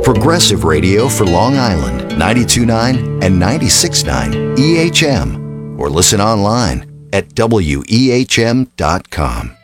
Progressive Radio for Long Island, 92.9 and 96.9 EHM. Or listen online at wehm.com.